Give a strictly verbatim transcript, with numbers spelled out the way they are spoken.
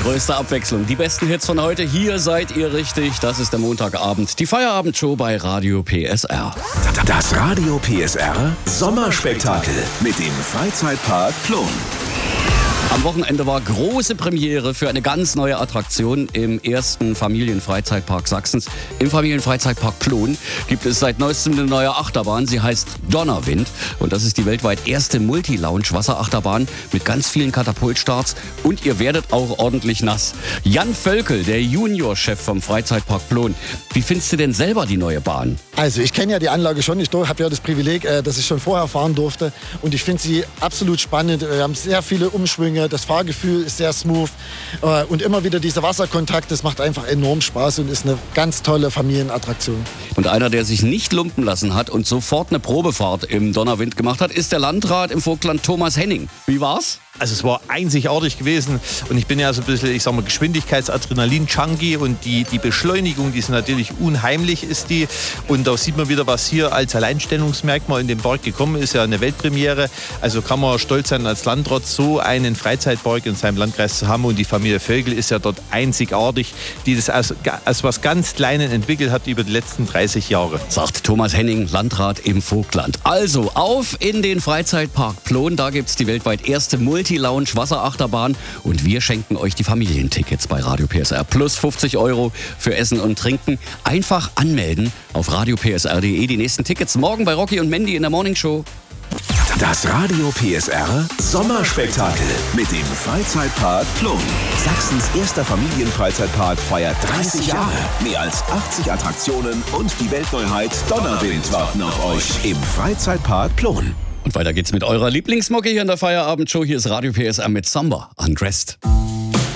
größte Abwechslung. Die besten Hits von heute, hier seid ihr richtig. Das ist der Montagabend, die Feierabendshow bei Radio P S R. Das Radio P S R Sommerspektakel mit dem Freizeitpark Plon. Am Wochenende war große Premiere für eine ganz neue Attraktion im ersten Familienfreizeitpark Sachsens. Im Familienfreizeitpark Plon gibt es seit neuestem eine neue Achterbahn. Sie heißt Donnerwind und das ist die weltweit erste Multi-Lounge-Wasserachterbahn mit ganz vielen Katapultstarts und ihr werdet auch ordentlich nass. Jan Völkel, der Juniorchef vom Freizeitpark Plon. Wie findest du denn selber die neue Bahn? Also ich kenne ja die Anlage schon. Ich habe ja das Privileg, dass ich schon vorher fahren durfte und ich finde sie absolut spannend. Wir haben sehr viele Umschwünge. Das Fahrgefühl ist sehr smooth und immer wieder dieser Wasserkontakt, das macht einfach enorm Spaß und ist eine ganz tolle Familienattraktion. Und einer, der sich nicht lumpen lassen hat und sofort eine Probefahrt im Donnerwind gemacht hat, ist der Landrat im Vogtland Thomas Henning. Wie war's? Also es war einzigartig gewesen und ich bin ja so ein bisschen, ich sag mal, Geschwindigkeits-Adrenalin-Junkie und die, die Beschleunigung, die ist natürlich unheimlich, ist die. Und da sieht man wieder, was hier als Alleinstellungsmerkmal in den Park gekommen ist, ja eine Weltpremiere. Also kann man stolz sein, als Landrat so einen Freizeitpark in seinem Landkreis zu haben und die Familie Vögel ist ja dort einzigartig, die das aus, aus was ganz Kleinen entwickelt hat über die letzten dreißig Jahre. Sagt Thomas Henning, Landrat im Vogtland. Also auf in den Freizeitpark Plon, da gibt's die weltweit erste Multi-Lounge-Wasserachterbahn und wir schenken euch die Familientickets bei Radio P S R. Plus fünfzig Euro für Essen und Trinken. Einfach anmelden auf radio p s r punkt d e. Die nächsten Tickets morgen bei Rocky und Mandy in der Morningshow. Das Radio P S R Sommerspektakel mit dem Freizeitpark Plon. Sachsens erster Familienfreizeitpark feiert dreißig Jahre. Mehr als achtzig Attraktionen und die Weltneuheit Donnerwind warten auf euch im Freizeitpark Plon. Und weiter geht's mit eurer Lieblingsmucke hier in der Feierabendshow. Hier ist Radio P S R mit Samba, Undressed.